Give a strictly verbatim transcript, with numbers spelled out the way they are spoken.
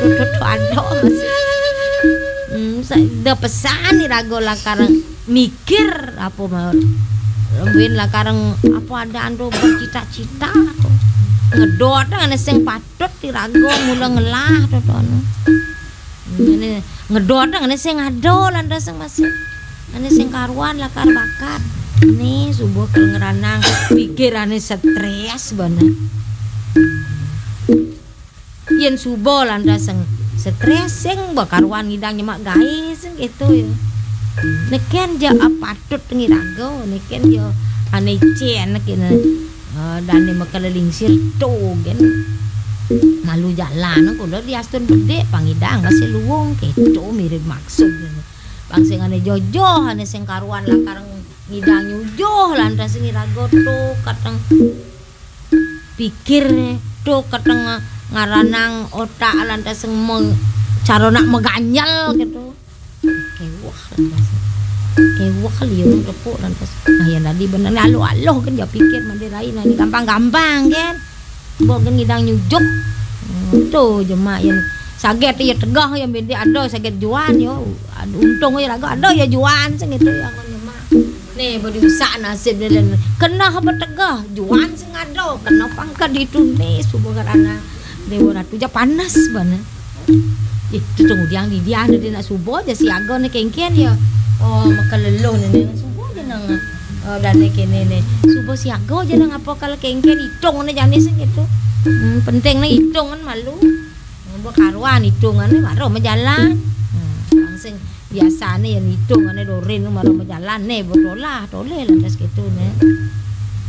tuh ada masih. Hmm, saya pesan nih rago lah karang mikir apa mau. Lembin lah karang apa ada ando bercita-cita tuh. Ngedot dengan sing patut di rago mula ngelah tuh tuh. Ini ngedot dengan sing ado landa sing masih. Ini sing karuan lah kar bakat. Nih subuh kelengeranang pikirannya stres banget. Yen subuh landa sing stres sing bakaruan ngidang nyemak guys gitu ya. Neken ja patut ngirago neken yo ane cen kena dan makaleling sirto gen malu jalan kudu diastun gede pangidang masih luwung gitu mirip maksud bang sing ane jojo ane sing karuan lah karang ngidang nyujoh lantas ngirago tuh kadang pikir tuh kadang ngaranang otak lantas sing cara nak meganyal gitu kewah lantas kewah kali ya repuk lantas nah ya tadi bener aluh-aluh kan ya pikir mandirain ini gampang-gampang kan bogen ngidang nyujuk tuh jemaah yang saget ya tegah yang beda ada saget juan yo untung ya raga ada ya juan sing itu yang jemaah nih bodi usak nasib dan kena apa tegah juan sing ada kena pangkat itu nih subuh karena dewa ratu ja panas banget itu tunggu diang di dia ada nak subuh aja si agon nih kengkian ya oh makalelo nih subuh aja nang dan nih kene nih subuh si agon aja nang apa kalau kengkian hitung nih janis gitu hmm, penting nih hitungan malu buat karuan hitungan nih baru menjalan langsung biasa nih yang hitungan nih dorin baru menjalan nih bodolah toleh lantas gitu nih